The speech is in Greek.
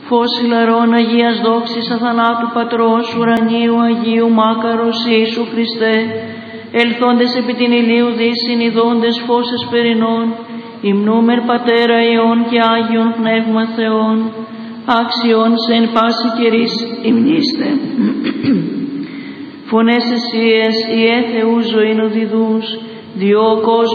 Φως ηλαρών Αγίας δόξης αθανάτου Πατρός ουρανίου Αγίου Μάκαρος Ιησού Χριστέ, ελθόντες επί την ηλίου δύσιν ειδώντες φως εσπερινών, υμνούμερ Πατέρα Υιόν και Άγιον Πνεύμα Θεόν, άξιον σε εν πάση καιρής υμνήστε. Φωνές εσίες, Ιε Θεού ζωήν οδηδούς, διό ο κόσμος